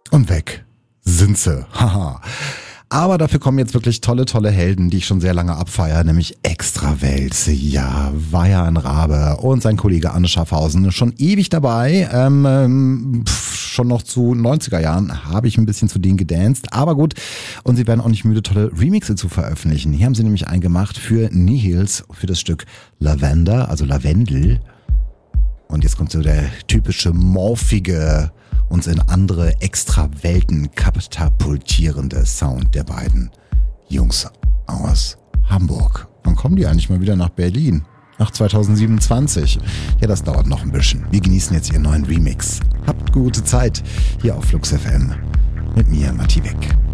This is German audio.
Und weg sind sie. Haha. Aber dafür kommen jetzt wirklich tolle Helden, die ich schon sehr lange abfeiere, nämlich Extrawelt. Ja, Weiher Rabe und sein Kollege Anne Schaffhausen, schon ewig dabei. Schon noch zu 90er Jahren habe ich ein bisschen zu denen gedanced. Aber gut, und sie werden auch nicht müde, tolle Remixe zu veröffentlichen. Hier haben sie nämlich einen gemacht für Nihils, für das Stück Lavender, also Lavendel. Und jetzt kommt so der typische morphige, uns in andere Extrawelten katapultierende Sound der beiden Jungs aus Hamburg. Wann kommen die eigentlich mal wieder nach Berlin? Ach, 2027. Ja, das dauert noch ein bisschen. Wir genießen jetzt ihren neuen Remix. Habt gute Zeit hier auf Flux FM. Mit mir, Matti Weck.